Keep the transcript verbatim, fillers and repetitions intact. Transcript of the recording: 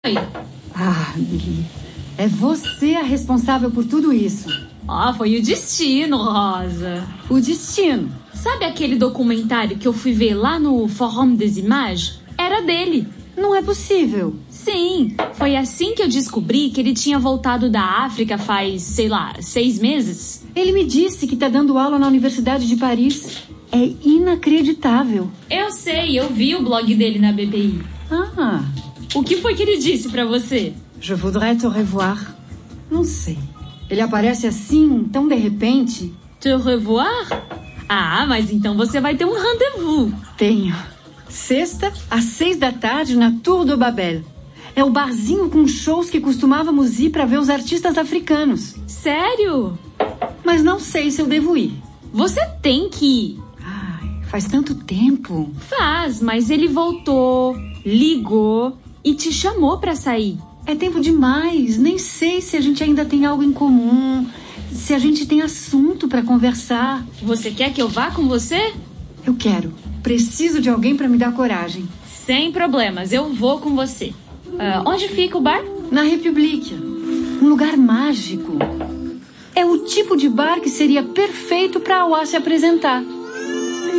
Oi. Ah, Billy, é você a responsável por tudo isso. Ah, foi o destino, Rosa. O destino? Sabe aquele documentário que eu fui ver lá no Forum des Images? Era dele. Não é possível. Sim, foi assim que eu descobri que ele tinha voltado da África faz, sei lá, seis meses. Ele me disse que tá dando aula na Universidade de Paris. É inacreditável. Eu sei, eu vi o blog dele na B P I. Ah... O que foi que ele disse pra você? Je voudrais te revoir. Não sei. Ele aparece assim, tão de repente. Te revoir? Ah, mas então você vai ter um rendezvous. Tenho. Sexta, às seis da tarde, na Tour de Babel. É o barzinho com shows que costumávamos ir pra ver os artistas africanos. Sério? Mas não sei se eu devo ir. Você tem que ir. Ai, faz tanto tempo. Faz, mas ele voltou, ligou e te chamou pra sair. É tempo demais. Nem sei se a gente ainda tem algo em comum. Se a gente tem assunto pra conversar. Você quer que eu vá com você? Eu quero. Preciso de alguém pra me dar coragem. Sem problemas, eu vou com você. Uh, onde fica o bar? Na République. Um lugar mágico. É o tipo de bar que seria perfeito pra Awa se apresentar.